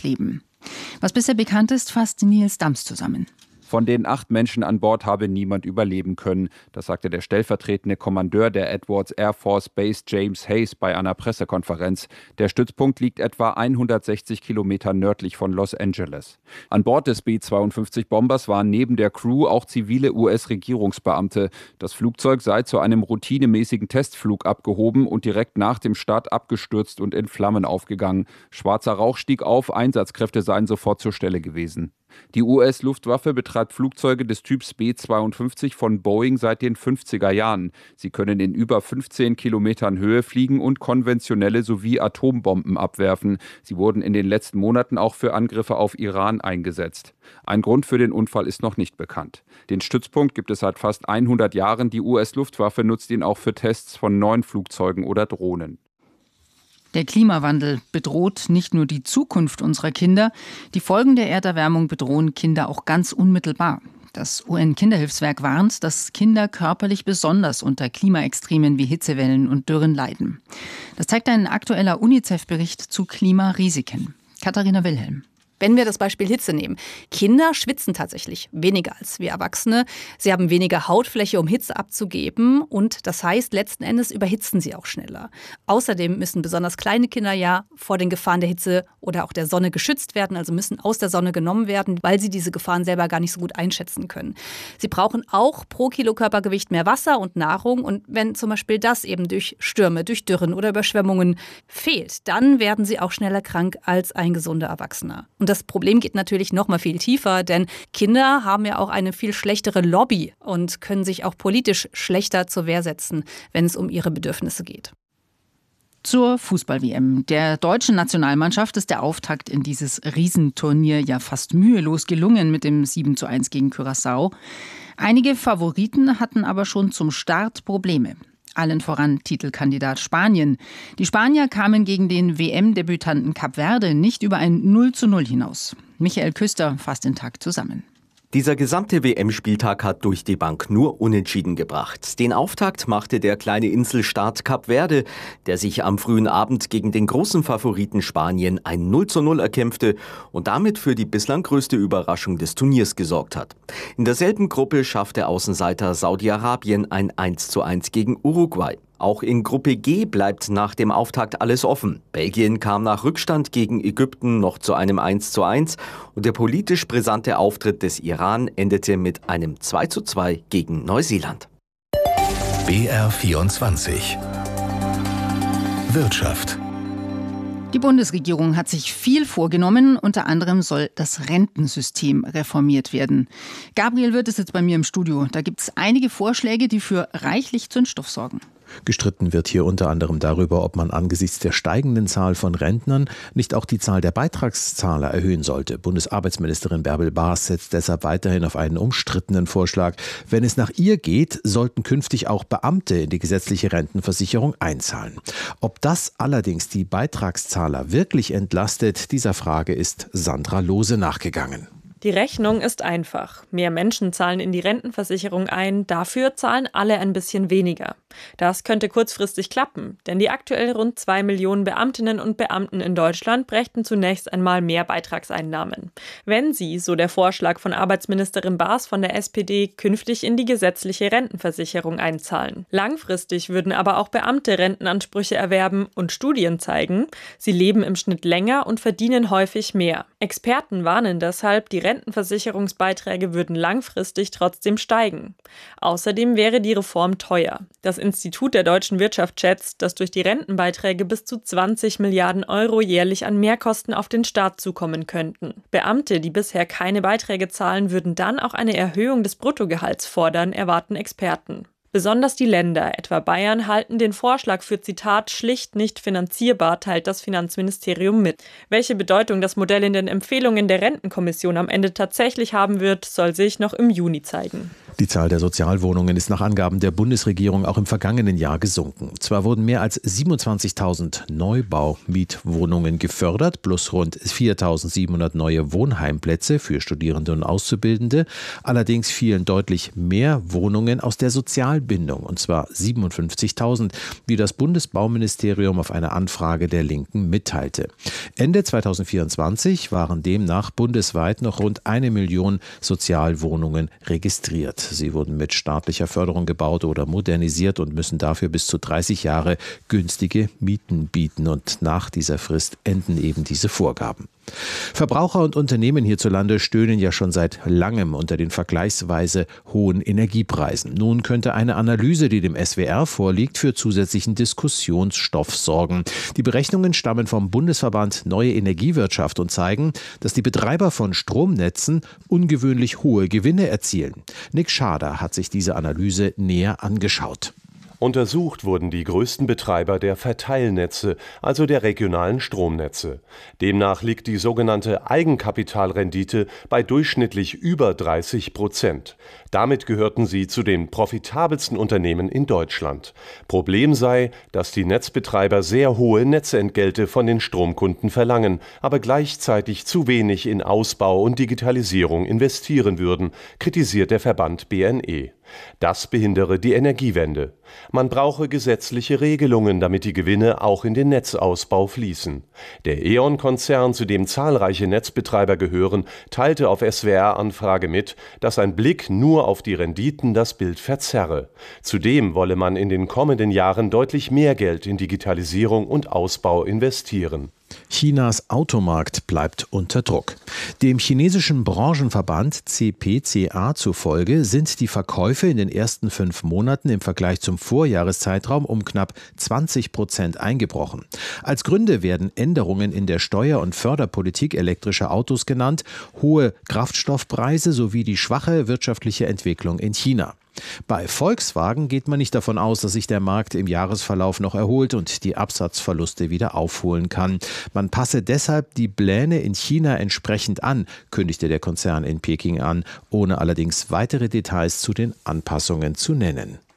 kleben. Was bisher bekannt ist, fasst Nils Dams zusammen. Von den 8 Menschen an Bord habe niemand überleben können. Das sagte der stellvertretende Kommandeur der Edwards Air Force Base James Hayes bei einer Pressekonferenz. Der Stützpunkt liegt etwa 160 Kilometer nördlich von Los Angeles. An Bord des B-52-Bombers waren neben der Crew auch zivile US-Regierungsbeamte. Das Flugzeug sei zu einem routinemäßigen Testflug abgehoben und direkt nach dem Start abgestürzt und in Flammen aufgegangen. Schwarzer Rauch stieg auf, Einsatzkräfte seien sofort zur Stelle gewesen. Die US-Luftwaffe betreibt Flugzeuge des Typs B-52 von Boeing seit den 50er Jahren. Sie können in über 15 Kilometern Höhe fliegen und konventionelle sowie Atombomben abwerfen. Sie wurden in den letzten Monaten auch für Angriffe auf Iran eingesetzt. Ein Grund für den Unfall ist noch nicht bekannt. Den Stützpunkt gibt es seit fast 100 Jahren. Die US-Luftwaffe nutzt ihn auch für Tests von neuen Flugzeugen oder Drohnen. Der Klimawandel bedroht nicht nur die Zukunft unserer Kinder, die Folgen der Erderwärmung bedrohen Kinder auch ganz unmittelbar. Das UN-Kinderhilfswerk warnt, dass Kinder körperlich besonders unter Klimaextremen wie Hitzewellen und Dürren leiden. Das zeigt ein aktueller UNICEF-Bericht zu Klimarisiken. Katharina Wilhelm. Wenn wir das Beispiel Hitze nehmen. Kinder schwitzen tatsächlich weniger als wir Erwachsene. Sie haben weniger Hautfläche, um Hitze abzugeben. Und das heißt, letzten Endes überhitzen sie auch schneller. Außerdem müssen besonders kleine Kinder ja vor den Gefahren der Hitze oder auch der Sonne geschützt werden. Also müssen aus der Sonne genommen werden, weil sie diese Gefahren selber gar nicht so gut einschätzen können. Sie brauchen auch pro Kilo Körpergewicht mehr Wasser und Nahrung. Und wenn zum Beispiel das eben durch Stürme, durch Dürren oder Überschwemmungen fehlt, dann werden sie auch schneller krank als ein gesunder Erwachsener. Und das Problem geht natürlich noch mal viel tiefer, denn Kinder haben ja auch eine viel schlechtere Lobby und können sich auch politisch schlechter zur Wehr setzen, wenn es um ihre Bedürfnisse geht. Zur Fußball-WM. Der deutschen Nationalmannschaft ist der Auftakt in dieses Riesenturnier ja fast mühelos gelungen mit dem 7:1 gegen Curaçao. Einige Favoriten hatten aber schon zum Start Probleme. Allen voran Titelkandidat Spanien. Die Spanier kamen gegen den WM-Debütanten Kap Verde nicht über ein 0:0 hinaus. Michael Küster fasst den Tag zusammen. Dieser gesamte WM-Spieltag hat durch die Bank nur Unentschieden gebracht. Den Auftakt machte der kleine Inselstaat Kap Verde, der sich am frühen Abend gegen den großen Favoriten Spanien ein 0:0 erkämpfte und damit für die bislang größte Überraschung des Turniers gesorgt hat. In derselben Gruppe schaffte Außenseiter Saudi-Arabien ein 1:1 gegen Uruguay. Auch in Gruppe G bleibt nach dem Auftakt alles offen. Belgien kam nach Rückstand gegen Ägypten noch zu einem 1:1 und der politisch brisante Auftritt des Iran endete mit einem 2:2 gegen Neuseeland. BR24 Wirtschaft. Die Bundesregierung hat sich viel vorgenommen. Unter anderem soll das Rentensystem reformiert werden. Gabriel Wirth ist jetzt bei mir im Studio. Da gibt es einige Vorschläge, die für reichlich Zündstoff sorgen. Gestritten wird hier unter anderem darüber, ob man angesichts der steigenden Zahl von Rentnern nicht auch die Zahl der Beitragszahler erhöhen sollte. Bundesarbeitsministerin Bärbel Baas setzt deshalb weiterhin auf einen umstrittenen Vorschlag. Wenn es nach ihr geht, sollten künftig auch Beamte in die gesetzliche Rentenversicherung einzahlen. Ob das allerdings die Beitragszahler wirklich entlastet, dieser Frage ist Sandra Lohse nachgegangen. Die Rechnung ist einfach. Mehr Menschen zahlen in die Rentenversicherung ein, dafür zahlen alle ein bisschen weniger. Das könnte kurzfristig klappen, denn die aktuell rund 2 Millionen Beamtinnen und Beamten in Deutschland brächten zunächst einmal mehr Beitragseinnahmen. Wenn sie, so der Vorschlag von Arbeitsministerin Baas von der SPD, künftig in die gesetzliche Rentenversicherung einzahlen. Langfristig würden aber auch Beamte Rentenansprüche erwerben und Studien zeigen, sie leben im Schnitt länger und verdienen häufig mehr. Experten warnen deshalb, die Rentenversicherungsbeiträge würden langfristig trotzdem steigen. Außerdem wäre die Reform teuer. Das Institut der deutschen Wirtschaft schätzt, dass durch die Rentenbeiträge bis zu 20 Milliarden Euro jährlich an Mehrkosten auf den Staat zukommen könnten. Beamte, die bisher keine Beiträge zahlen, würden dann auch eine Erhöhung des Bruttogehalts fordern, erwarten Experten. Besonders die Länder, etwa Bayern, halten den Vorschlag für, Zitat, schlicht nicht finanzierbar, teilt das Finanzministerium mit. Welche Bedeutung das Modell in den Empfehlungen der Rentenkommission am Ende tatsächlich haben wird, soll sich noch im Juni zeigen. Die Zahl der Sozialwohnungen ist nach Angaben der Bundesregierung auch im vergangenen Jahr gesunken. Zwar wurden mehr als 27.000 Neubau-Mietwohnungen gefördert, plus rund 4.700 neue Wohnheimplätze für Studierende und Auszubildende. Allerdings fielen deutlich mehr Wohnungen aus der Sozialbindung, und zwar 57.000, wie das Bundesbauministerium auf eine Anfrage der Linken mitteilte. Ende 2024 waren demnach bundesweit noch rund 1 Million Sozialwohnungen registriert. Sie wurden mit staatlicher Förderung gebaut oder modernisiert und müssen dafür bis zu 30 Jahre günstige Mieten bieten. Und nach dieser Frist enden eben diese Vorgaben. Verbraucher und Unternehmen hierzulande stöhnen ja schon seit langem unter den vergleichsweise hohen Energiepreisen. Nun könnte eine Analyse, die dem SWR vorliegt, für zusätzlichen Diskussionsstoff sorgen. Die Berechnungen stammen vom Bundesverband Neue Energiewirtschaft und zeigen, dass die Betreiber von Stromnetzen ungewöhnlich hohe Gewinne erzielen. Nick Schader hat sich diese Analyse näher angeschaut. Untersucht wurden die größten Betreiber der Verteilnetze, also der regionalen Stromnetze. Demnach liegt die sogenannte Eigenkapitalrendite bei durchschnittlich über 30%. Damit gehörten sie zu den profitabelsten Unternehmen in Deutschland. Problem sei, dass die Netzbetreiber sehr hohe Netzentgelte von den Stromkunden verlangen, aber gleichzeitig zu wenig in Ausbau und Digitalisierung investieren würden, kritisiert der Verband BNE. Das behindere die Energiewende. Man brauche gesetzliche Regelungen, damit die Gewinne auch in den Netzausbau fließen. Der E.ON-Konzern, zu dem zahlreiche Netzbetreiber gehören, teilte auf SWR-Anfrage mit, dass ein Blick nur auf die Renditen das Bild verzerre. Zudem wolle man in den kommenden Jahren deutlich mehr Geld in Digitalisierung und Ausbau investieren. Chinas Automarkt bleibt unter Druck. Dem chinesischen Branchenverband CPCA zufolge sind die Verkäufe in den ersten 5 Monaten im Vergleich zum Vorjahreszeitraum um knapp 20% eingebrochen. Als Gründe werden Änderungen in der Steuer- und Förderpolitik elektrischer Autos genannt, hohe Kraftstoffpreise sowie die schwache wirtschaftliche Entwicklung in China. Bei Volkswagen geht man nicht davon aus, dass sich der Markt im Jahresverlauf noch erholt und die Absatzverluste wieder aufholen kann. Man passe deshalb die Pläne in China entsprechend an, kündigte der Konzern in Peking an, ohne allerdings weitere Details zu den Anpassungen zu nennen.